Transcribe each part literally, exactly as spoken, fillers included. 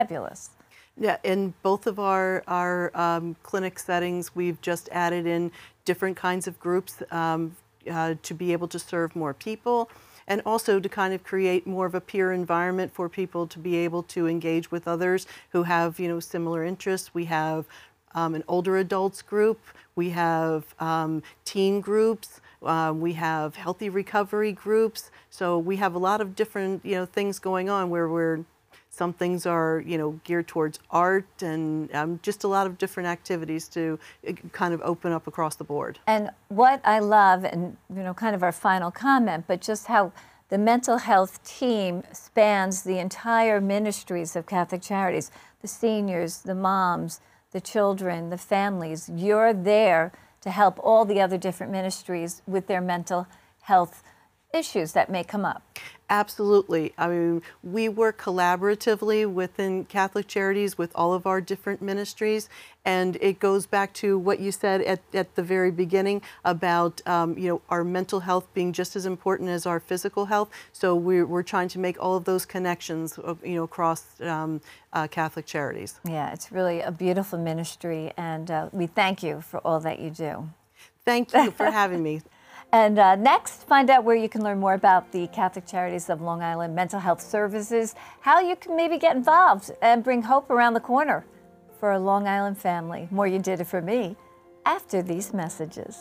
Fabulous. Yeah, in both of our, our um, clinic settings, we've just added in different kinds of groups um, uh, to be able to serve more people, and also to kind of create more of a peer environment for people to be able to engage with others who have, you know, similar interests. We have um, an older adults group, we have um, teen groups, um, we have healthy recovery groups. So we have a lot of different, you know, things going on where we're some things are, you know, geared towards art and um, just a lot of different activities to uh, kind of open up across the board. And what I love, and you know, kind of our final comment, but just how the mental health team spans the entire ministries of Catholic Charities, the seniors, the moms, the children, the families. You're there to help all the other different ministries with their mental health issues that may come up. Absolutely. I mean, we work collaboratively within Catholic Charities with all of our different ministries, and it goes back to what you said at, at the very beginning about um, you know, our mental health being just as important as our physical health. So we're, we're trying to make all of those connections, you know, across um, uh, Catholic Charities. Yeah, it's really a beautiful ministry, and uh, we thank you for all that you do. Thank you for having me. And uh, next, find out where you can learn more about the Catholic Charities of Long Island Mental Health Services, how you can maybe get involved and bring hope around the corner for a Long Island family. More You Did It For Me after these messages.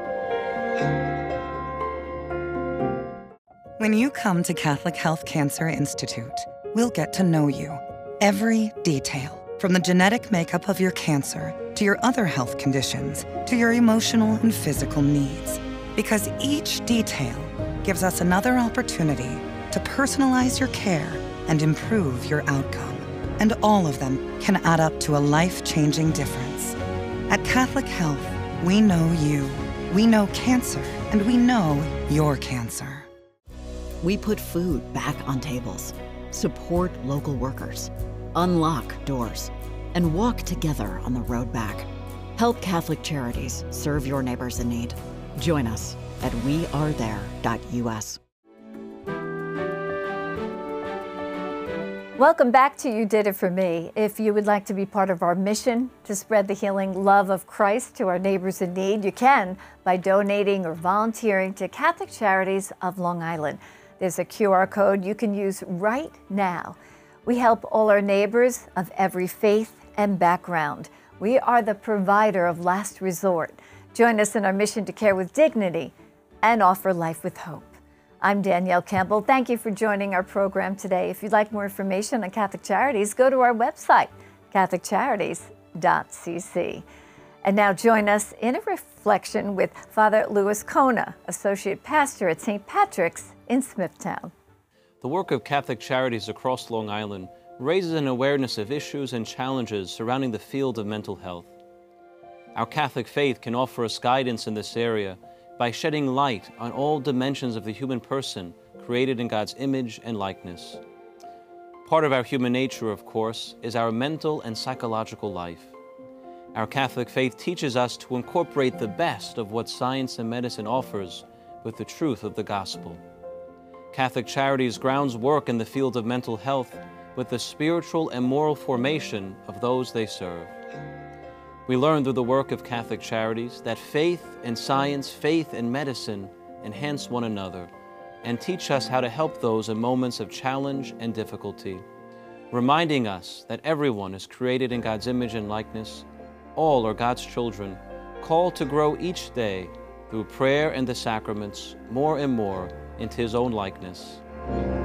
When you come to Catholic Health Cancer Institute, we'll get to know you. Every detail, from the genetic makeup of your cancer to your other health conditions to your emotional and physical needs. Because each detail gives us another opportunity to personalize your care and improve your outcome. And all of them can add up to a life-changing difference. At Catholic Health, we know you, we know cancer, and we know your cancer. We put food back on tables, support local workers, unlock doors, and walk together on the road back. Help Catholic Charities serve your neighbors in need. Join us at we are there dot U S. Welcome back to You Did It For Me. If you would like to be part of our mission to spread the healing love of Christ to our neighbors in need, you can by donating or volunteering to Catholic Charities of Long Island. There's a Q R code you can use right now. We help all our neighbors of every faith and background. We are the provider of last resort. Join us in our mission to care with dignity and offer life with hope. I'm Danielle Campbell. Thank you for joining our program today. If you'd like more information on Catholic Charities, go to our website, catholic charities dot c c. And now join us in a reflection with Father Louis Kona, Associate Pastor at Saint Patrick's in Smithtown. The work of Catholic Charities across Long Island raises an awareness of issues and challenges surrounding the field of mental health. Our Catholic faith can offer us guidance in this area by shedding light on all dimensions of the human person created in God's image and likeness. Part of our human nature, of course, is our mental and psychological life. Our Catholic faith teaches us to incorporate the best of what science and medicine offers with the truth of the gospel. Catholic Charities grounds work in the field of mental health with the spiritual and moral formation of those they serve. We learn through the work of Catholic Charities that faith and science, faith and medicine enhance one another and teach us how to help those in moments of challenge and difficulty, reminding us that everyone is created in God's image and likeness. All are God's children, called to grow each day through prayer and the sacraments more and more into His own likeness.